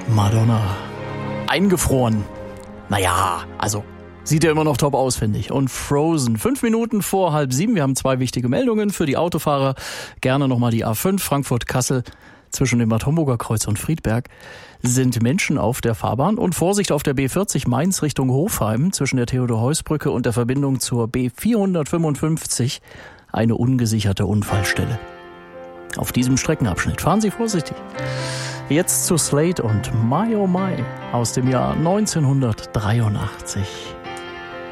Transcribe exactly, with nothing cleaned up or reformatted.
Madonna. Eingefroren. Naja, also sieht ja immer noch top aus, finde ich. Und Frozen. Fünf Minuten vor halb sieben. Wir haben zwei wichtige Meldungen für die Autofahrer. Gerne nochmal die A fünf Frankfurt-Kassel. Zwischen dem Bad Homburger Kreuz und Friedberg sind Menschen auf der Fahrbahn. Und Vorsicht auf der B vierzig Mainz Richtung Hofheim zwischen der Theodor-Heuss-Brücke und der Verbindung zur B vierhundertfünfundfünfzig. Eine ungesicherte Unfallstelle. Auf diesem Streckenabschnitt fahren Sie vorsichtig. Jetzt zu Slade und My Oh My aus dem Jahr neunzehnhundertdreiundachtzig.